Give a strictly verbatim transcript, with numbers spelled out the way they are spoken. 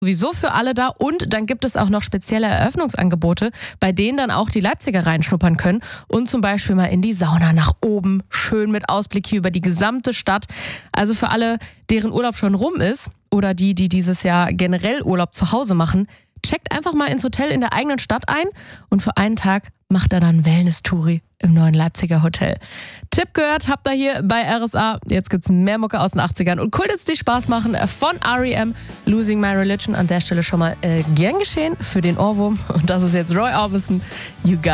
sowieso für alle da und dann gibt es auch noch spezielle Eröffnungsangebote, bei denen dann auch die Leipziger reinschnuppern können und zum Beispiel mal in die Sauna nach oben, schön mit Ausblick hier über die gesamte Stadt. Also für alle, deren Urlaub schon rum ist oder die, die dieses Jahr generell Urlaub zu Hause machen, checkt einfach mal ins Hotel in der eigenen Stadt ein und für einen Tag macht er dann Wellness-Touri im neuen Leipziger Hotel. Tipp gehört, habt ihr hier bei R S A. Jetzt gibt's mehr Mucke aus den achtzigern und Kultits, die Spaß machen von R E M. Losing My Religion an der Stelle schon mal äh, gern geschehen für den Ohrwurm. Und das ist jetzt Roy Orbison. You got